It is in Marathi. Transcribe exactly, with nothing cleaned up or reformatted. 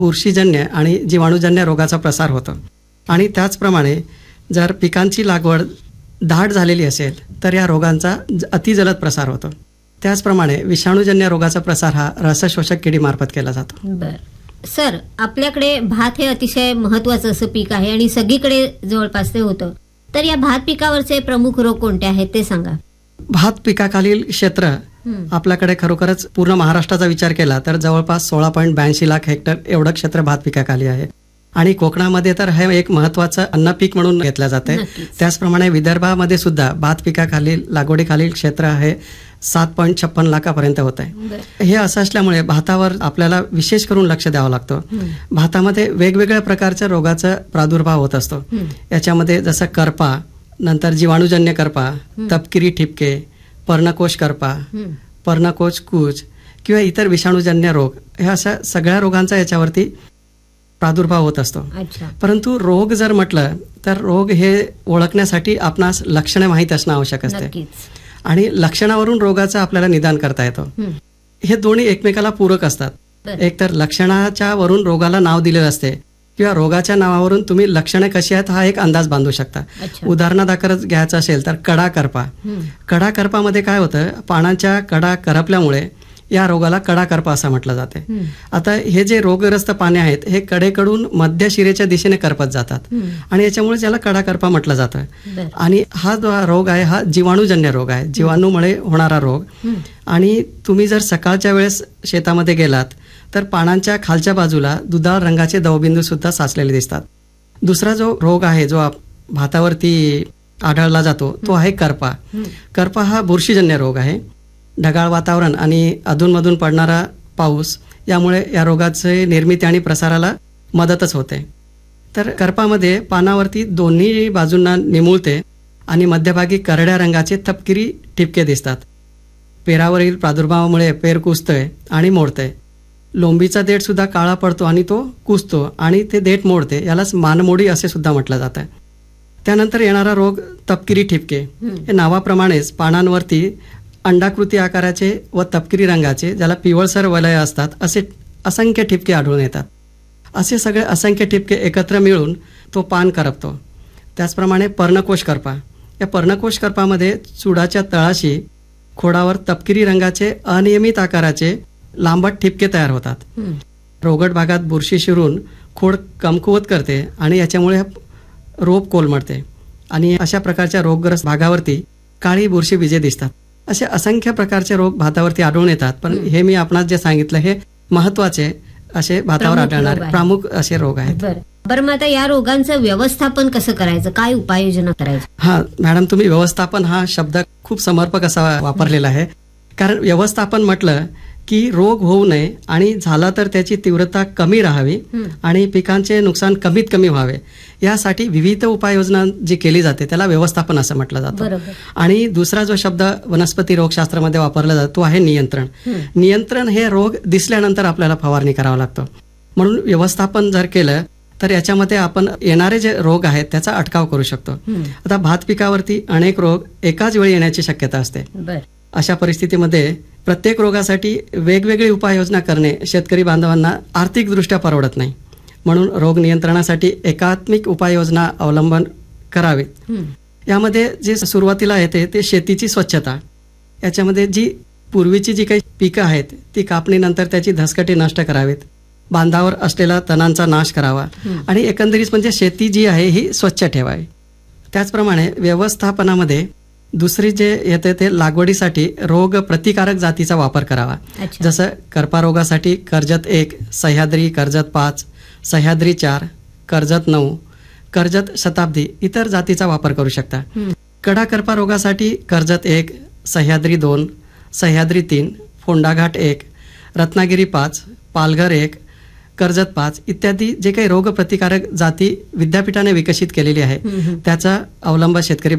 बुरशीजन्य आणि जीवाणूजन्य रोगाचा प्रसार होतो. आणि त्याचप्रमाणे जर पिकांची लागवड दाट झालेली असेल तर या रोगांचा अतिजलद प्रसार होतो. त्याचप्रमाणे विषाणूजन्य रोगाचा प्रसार हा रसशोषक किडीमार्फत केला जातो. बर सर, आपल्याकडे भात हे अतिशय महत्वाचं असं पीक आहे आणि सगळीकडे जवळपास ते होतं. तर या भात पिकावरचे प्रमुख रोग कोणते आहेत ते सांगा. भात पिकाखालील क्षेत्र आपल्याकडे खरोखरच पूर्ण महाराष्ट्राचा विचार केला तर जवळपास सोळा पॉईंट ब्याऐंशी लाख हेक्टर एवढं क्षेत्र भात पिकाखाली आहे. आणि कोकणामध्ये तर हे एक महत्वाचं अन्न पीक म्हणून घेतलं जाते. त्याचप्रमाणे विदर्भामध्ये सुद्धा भात पिकाखालील लागवडीखालील क्षेत्र आहे सात पॉईंट छप्पन लाखापर्यंत होत आहे. हे असं असल्यामुळे भातावर आपल्याला विशेष करून लक्ष द्यावं लागतं. भातामध्ये वेगवेगळ्या प्रकारच्या रोगाचा प्रादुर्भाव होत असतो. याच्यामध्ये जसं करपा, नंतर जीवाणूजन्य करपा, तपकिरी ठिपके, पर्णकोश करपा, पर्णकोश कूज किंवा इतर विषाणूजन्य रोग, ह्या अशा सगळ्या रोगांचा याच्यावरती प्रादुर्भाव होत असतो. परंतु रोग जर म्हटलं तर रोग हे ओळखण्यासाठी आपणास लक्षणे माहीत असणं आवश्यक असते आणि लक्षणावरून रोगाचं आपल्याला निदान करता येतं. हे दोन्ही एकमेकाला पूरक असतात. एक तर लक्षणाच्या वरून रोगाला नाव दिलेलं असते किंवा रोगाच्या नावावरून तुम्ही लक्षणे कशी आहेत हा एक अंदाज बांधू शकता. उदाहरणादाखल घ्यायचं असेल तर कडा करपा. कडा करपामध्ये काय होतं, पानांच्या कडा करपल्यामुळे या रोगाला कडा करपा असं म्हटलं जाते. आता हे जे रोगग्रस्त पाने आहेत हे कडेकडून मध्य शिरेच्या दिशेने करपत जातात आणि याच्यामुळे याला कडा करपा म्हटलं जातं. आणि हा जो रोग आहे हा जीवाणूजन्य रोग आहे, जीवाणूमुळे होणारा रोग. आणि तुम्ही जर सकाळच्या वेळेस शेतामध्ये गेलात तर पानांच्या खालच्या बाजूला दुधाळ रंगाचे दवबिंदू सुद्धा साचलेले दिसतात. दुसरा जो रोग आहे जो भातावरती आढळला जातो तो आहे करपा. करपा हा बुरशीजन्य रोग आहे. ढगाळ वातावरण आणि अधूनमधून पडणारा पाऊस यामुळे या रोगाचे निर्मिती आणि प्रसाराला मदतच होते. तर करपामध्ये पानावरती दोन्ही बाजूंना निमुळते आणि मध्यभागी करड्या रंगाचे तपकिरी ठिपके दिसतात. पेरावरील प्रादुर्भावामुळे पेर कुजतंय आणि मोडतंय. लोंबीचा देठ सुद्धा काळा पडतो आणि तो कुजतो आणि ते देठ मोडते, यालाच मानमोडी असे सुद्धा म्हटलं जातं. त्यानंतर येणारा रोग तपकिरी ठिपके. हे नावाप्रमाणेच पानांवरती अंडाकृती आकाराचे व तपकिरी रंगाचे, ज्याला पिवळसर वलय असतात, असे असंख्य ठिपके आढळून येतात. असे सगळे असंख्य ठिपके एकत्र मिळून तो पान करपतो. त्याचप्रमाणे पर्णकोश करपा. या पर्णकोश करपामध्ये चुडाच्या तळाशी खोडावर तपकिरी रंगाचे अनियमित आकाराचे लांबट ठिपके तयार होतात. रोगट भागात बुरशी शिरून खोड कमकुवत करते आणि याच्यामुळे रोप कोलमडते आणि अशा प्रकारच्या रोगग्रस्त भागावरती काळी बुरशी बीजे दिसतात. असे असंख्य प्रकारचे रोग भातावरती आढळून येतात. पण हे मी आपणास जे सांगितलं हे महत्वाचे असे भातावर आढळणारे प्रमुख असे रोग आहेत. बरं, मग आता या रोगांचं व्यवस्थापन कसं करायचं, काय उपाययोजना करायची? हा मॅडम, तुम्ही व्यवस्थापन हा शब्द खूप समर्पक असा वापरलेला आहे. कारण व्यवस्थापन म्हटलं की रोग होऊ नये आणि झाला तर त्याची तीव्रता कमी राहावी आणि पिकांचे नुकसान कमीत कमी व्हावे यासाठी विविध उपाययोजना जी केली जाते त्याला व्यवस्थापन असं म्हटलं जातं. आणि दुसरा जो शब्द वनस्पती रोगशास्त्रामध्ये वापरला जातो तो आहे नियंत्रण. नियंत्रण हे रोग दिसल्यानंतर आपल्याला फवारणी करावा लागतो. म्हणून व्यवस्थापन जर केलं तर याच्यामध्ये आपण येणारे जे रोग आहेत त्याचा अटकाव करू शकतो. आता भात पिकावरती अनेक रोग एकाच वेळी येण्याची शक्यता असते. अशा परिस्थितीमध्ये प्रत्येक रोगासाठी वेगवेगळी उपाययोजना करणे शेतकरी बांधवांना आर्थिकदृष्ट्या परवडत नाही. म्हणून रोग नियंत्रणासाठी एकात्मिक उपाययोजना अवलंबन करावी. यामध्ये जे सुरुवातीला येते ते शेतीची स्वच्छता. याच्यामध्ये जी पूर्वीची जी काही पिकं आहेत ती कापणीनंतर त्याची धसकटी नष्ट करावीत. बांधावर असलेला तणांचा नाश करावा आणि एकंदरीत म्हणजे शेती जी आहे ही स्वच्छ ठेवावी. त्याचप्रमाणे व्यवस्थापनामध्ये दुसरी जे येते ते लागवडीसाठी रोग प्रतिकारक जातीचा वापर करावा. जसं करपा रोगासाठी कर्जत एक, सह्याद्री कर्जत पाच, सह्याद्री चार, कर्जत नऊ, कर्जत शताब्दी इतर जातीचा वापर करू शकता. कडा करपा रोगासाठी कर्जत एक, सह्याद्री दोन, सह्याद्री तीन, फोंडाघाट एक, रत्नागिरी पाच, पालघर एक, कर्जत पाच इत्यादी जे काही रोग प्रतिकारक जाती विद्यापीठाने विकसित केलेली आहे त्याचा अवलंब शेतकरी